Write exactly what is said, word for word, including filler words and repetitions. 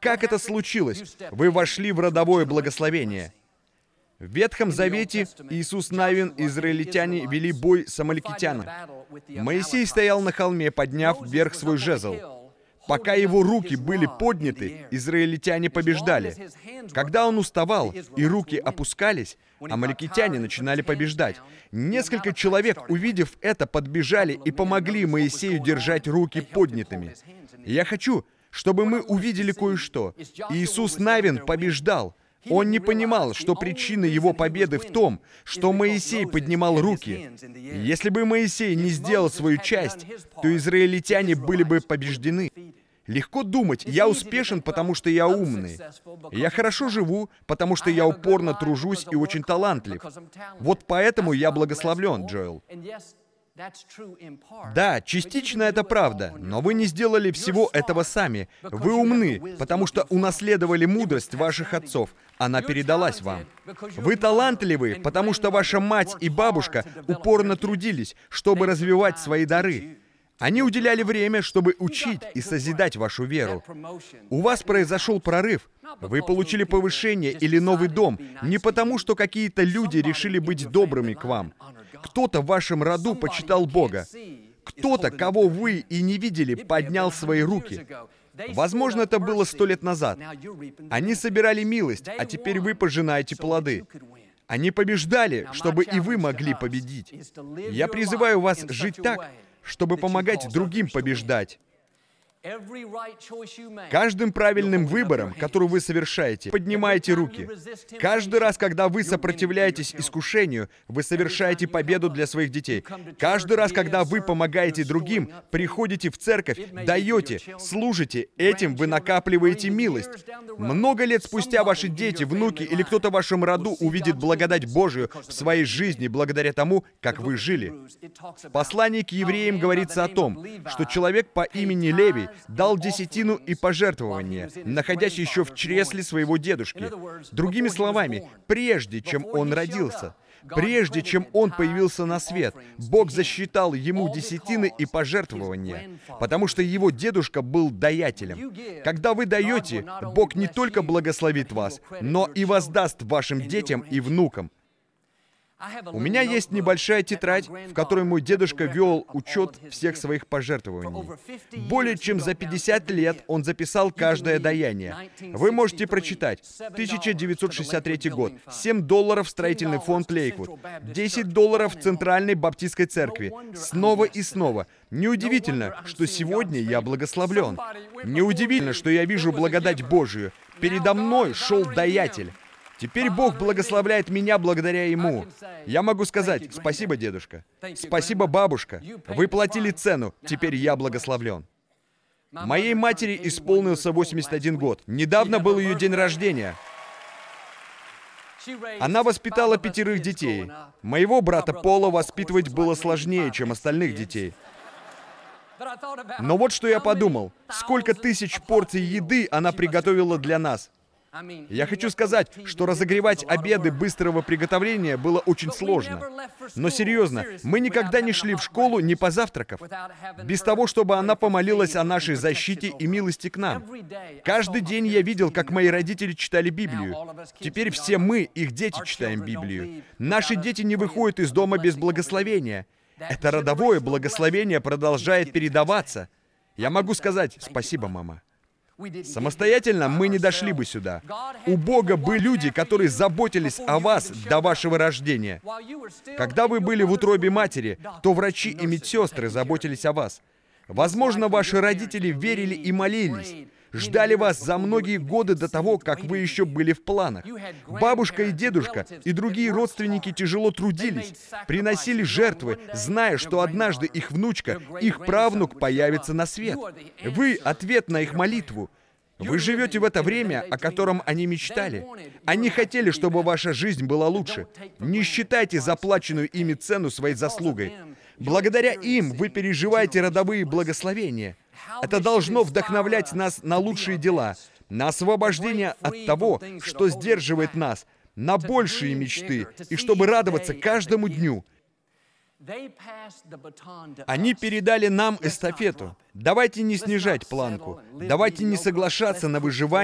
Как это случилось? Вы вошли в родовое благословение. В Ветхом Завете Иисус Навин и израильтяне вели бой с амаликитянами. Моисей стоял на холме, подняв вверх свой жезл. Пока его руки были подняты, израильтяне побеждали. Когда он уставал и руки опускались, амаликитяне начинали побеждать. Несколько человек, увидев это, подбежали и помогли Моисею держать руки поднятыми. Я хочу, чтобы мы увидели кое-что. Иисус Навин побеждал. Он не понимал, что причина его победы в том, что Моисей поднимал руки. Если бы Моисей не сделал свою часть, то израильтяне были бы побеждены. Легко думать, я успешен, потому что я умный. Я хорошо живу, потому что я упорно тружусь и очень талантлив. Вот поэтому я благословлен, Джоэл. Да, частично это правда, но вы не сделали всего этого сами. Вы умны, потому что унаследовали мудрость ваших отцов. Она передалась вам. Вы талантливы, потому что ваша мать и бабушка упорно трудились, чтобы развивать свои дары. Они уделяли время, чтобы учить и созидать вашу веру. У вас произошел прорыв. Вы получили повышение или новый дом не потому, что какие-то люди решили быть добрыми к вам. Кто-то в вашем роду почитал Бога. Кто-то, кого вы и не видели, поднял свои руки. Возможно, это было сто лет назад. Они собирали милость, а теперь вы пожинаете плоды. Они побеждали, чтобы и вы могли победить. Я призываю вас жить так, чтобы помогать другим побеждать. Каждым правильным выбором, который вы совершаете, поднимаете руки. Каждый раз, когда вы сопротивляетесь искушению, вы совершаете победу для своих детей. Каждый раз, когда вы помогаете другим, приходите в церковь, даете, служите, этим вы накапливаете милость. Много лет спустя ваши дети, внуки или кто-то в вашем роду увидит благодать Божию в своей жизни благодаря тому, как вы жили. В послании к евреям говорится о том, что человек по имени Левий дал десятину и пожертвования, находясь еще в чресле своего дедушки. Другими словами, прежде чем он родился, прежде чем он появился на свет, Бог засчитал ему десятины и пожертвования, потому что его дедушка был даятелем. Когда вы даете, Бог не только благословит вас, но и воздаст вашим детям и внукам. У меня есть небольшая тетрадь, в которой мой дедушка вел учет всех своих пожертвований. Более чем за пятьдесят лет он записал каждое даяние. Вы можете прочитать. тысяча девятьсот шестьдесят третий год. семь долларов строительный фонд Лейквуд. десять долларов в Центральной Баптистской церкви. Снова и снова. Неудивительно, что сегодня я благословлен. Неудивительно, что я вижу благодать Божию. Передо мной шел даятель. Теперь Бог благословляет меня благодаря Ему. Я могу сказать: спасибо, дедушка. Спасибо, бабушка. Вы платили цену. Теперь я благословлен. Моей матери исполнился восемьдесят один год. Недавно был ее день рождения. Она воспитала пятерых детей. Моего брата Пола воспитывать было сложнее, чем остальных детей. Но вот что я подумал. Сколько тысяч порций еды она приготовила для нас. Я хочу сказать, что разогревать обеды быстрого приготовления было очень сложно. Но серьезно, мы никогда не шли в школу, не позавтракав, без того, чтобы она помолилась о нашей защите и милости к нам. Каждый день я видел, как мои родители читали Библию. Теперь все мы, их дети, читаем Библию. Наши дети не выходят из дома без благословения. Это родовое благословение продолжает передаваться. Я могу сказать: спасибо, мама. Самостоятельно мы не дошли бы сюда. У Бога были люди, которые заботились о вас до вашего рождения. Когда вы были в утробе матери, то врачи и медсестры заботились о вас. Возможно, ваши родители верили и молились, ждали вас за многие годы до того, как вы еще были в планах. Бабушка и дедушка и другие родственники тяжело трудились, приносили жертвы, зная, что однажды их внучка, их правнук появится на свет. Вы — ответ на их молитву. Вы живете в это время, о котором они мечтали. Они хотели, чтобы ваша жизнь была лучше. Не считайте заплаченную ими цену своей заслугой. Благодаря им вы переживаете родовые благословения. Это должно вдохновлять нас на лучшие дела, на освобождение от того, что сдерживает нас, на большие мечты, и чтобы радоваться каждому дню. Они передали нам эстафету. Давайте не снижать планку. Давайте не соглашаться на выживание